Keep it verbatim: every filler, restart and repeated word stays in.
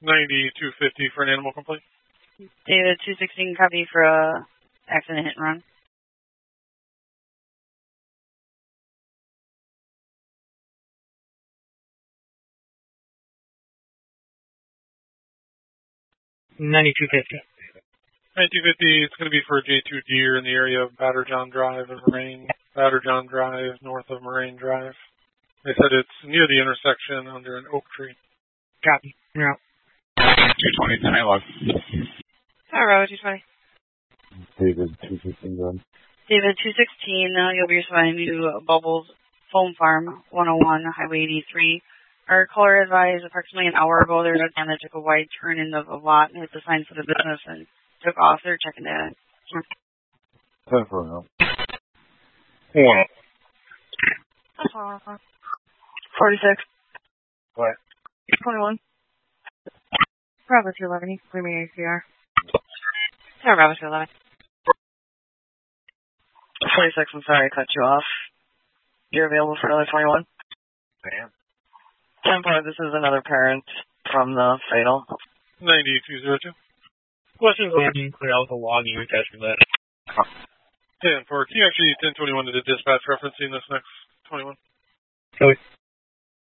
ninety-two fifty for an animal complaint. David, two sixteen, copy for a accident hit and run. ninety-two fifty. ninety-two fifty, it's going to be for a J two deer in the area of Batter John Drive and Moraine. Batter John Drive, north of Moraine Drive. They said it's near the intersection under an oak tree. Copy. Yeah. two twenty, ten I log. Hi, Row, two twenty. David, two fifteen, run. David, two sixteen, uh, you'll be responding to Bubbles Foam Farm, one oh one, Highway eighty-three. Our caller advised approximately an hour ago there was a man that took a wide turn in the lot and hit the sign for the business and took off. They're checking that. ten for now. One. forty-six. What? twenty-one. Bravo two eleven, Premier A C R. Yeah, Bravo two eleven. forty-six, I'm sorry I cut you off. You're available for another twenty-one? I am. ten four, this is another parent from the fatal. ninety-two oh two. Questions landing, clear out the logging, attach for that. ten four, can you actually ten twenty-one to the dispatch referencing this next twenty-one? Copy.